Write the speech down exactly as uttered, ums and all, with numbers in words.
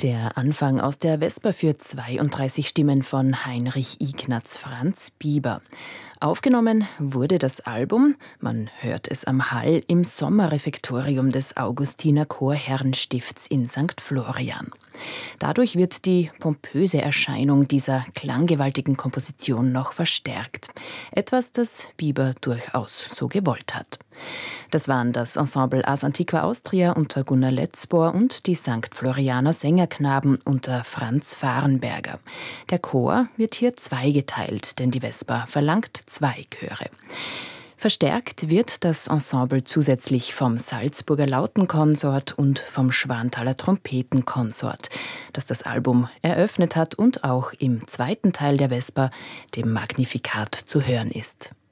Der Anfang aus der Vesper für zweiunddreißig Stimmen von Heinrich Ignaz Franz Bieber. Aufgenommen wurde das Album, man hört es am Hall, im Sommerrefektorium des Augustiner Chorherrenstifts in Sankt Florian. Dadurch wird die pompöse Erscheinung dieser klanggewaltigen Komposition noch verstärkt. Etwas, das Bieber durchaus so gewollt hat. Das waren das Ensemble Ars Antiqua Austria unter Gunnar Letzbohr und die Sankt Florianer Sängerknaben unter Franz Fahrenberger. Der Chor wird hier zweigeteilt, denn die Vesper verlangt zwei Chöre. Verstärkt wird das Ensemble zusätzlich vom Salzburger Lautenkonsort und vom Schwanthaler Trompetenkonsort, das das Album eröffnet hat und auch im zweiten Teil der Vesper, dem Magnificat, zu hören ist.